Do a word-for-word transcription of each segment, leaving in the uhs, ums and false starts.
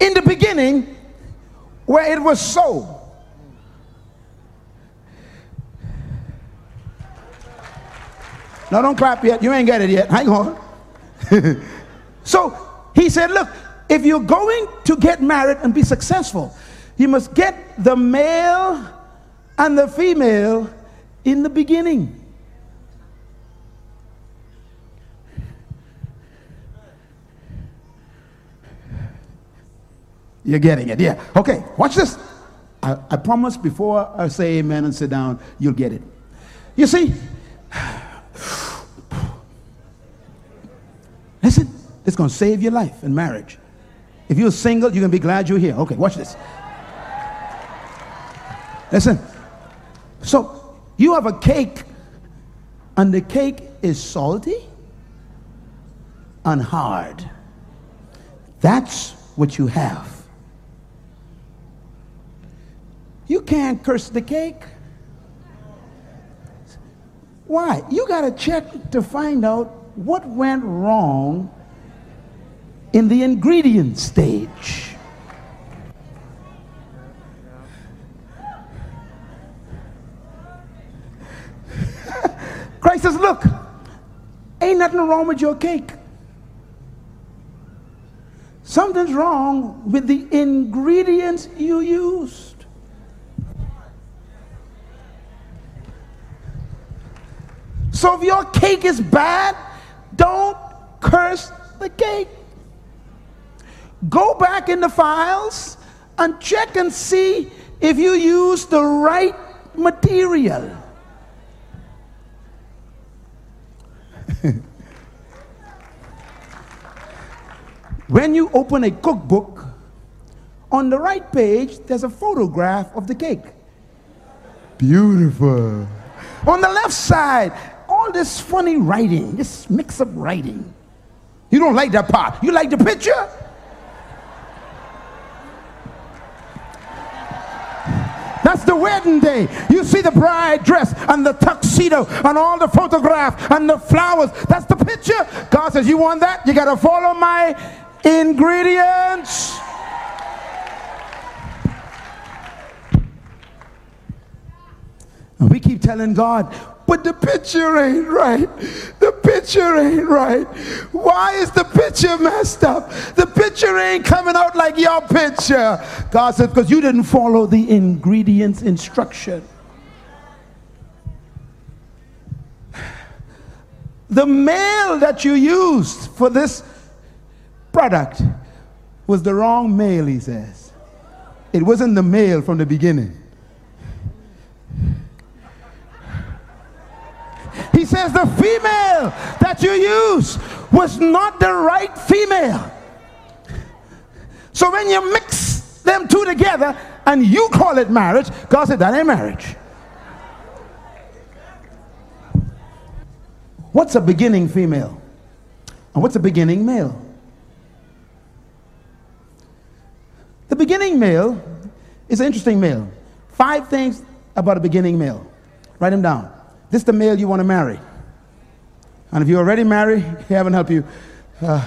in the beginning where it was so. No, don't clap yet. You ain't got it yet. Hang on. So he said, look, if you're going to get married and be successful, you must get the male and the female in the beginning. You're getting it, yeah. Okay, watch this. I, I promise before I say amen and sit down, you'll get it. You see, listen, it's going to save your life in marriage. If you're single, you're going to be glad you're here. Okay, watch this. Listen. So, you have a cake, and the cake is salty and hard. That's what you have. You can't curse the cake. Why? You got to check to find out what went wrong in the ingredient stage. Christ says, look, ain't nothing wrong with your cake. Something's wrong with the ingredients you used. So if your cake is bad, don't curse the cake. Go back in the files and check and see if you use the right material. When you open a cookbook, on the right page, there's a photograph of the cake. Beautiful. On the left side, all this funny writing, this mix-up writing. You don't like that part. You like the picture? That's the wedding day. You see the bride dress and the tuxedo and all the photograph and the flowers. That's the picture. God says, you want that? You got to follow my ingredients. And we keep telling God, but the picture ain't right. The picture ain't right. Why is the picture messed up? The picture ain't coming out like your picture. God said, because you didn't follow the ingredients instruction. The male that you used for this product was the wrong male, he says. It wasn't the male from the beginning. He says the female that you use was not the right female. So when you mix them two together and you call it marriage, God said that ain't marriage. What's a beginning female? And what's a beginning male? The beginning male is an interesting male. Five things about a beginning male. Write them down. This is the male you want to marry. And if you're already married, heaven help you. Uh,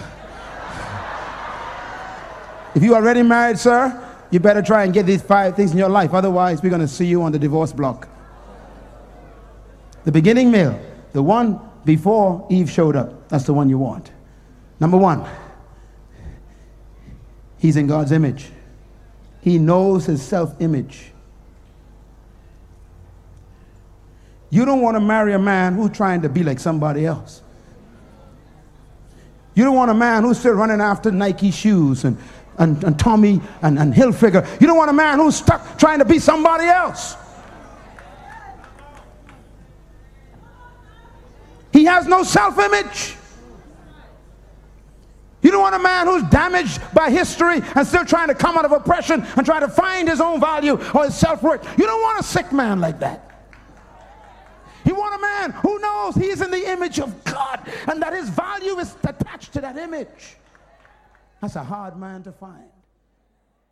if you're already married, sir, you better try and get these five things in your life. Otherwise, we're going to see you on the divorce block. The beginning male, the one before Eve showed up, that's the one you want. Number one, he's in God's image. He knows his self-image. You don't want to marry a man who's trying to be like somebody else. You don't want a man who's still running after Nike shoes and, and, and Tommy and, and Hilfiger. You don't want a man who's stuck trying to be somebody else. He has no self-image. You don't want a man who's damaged by history and still trying to come out of oppression and try to find his own value or his self-worth. You don't want a sick man like that. You want a man who knows he is in the image of God and that his value is attached to that image. That's a hard man to find.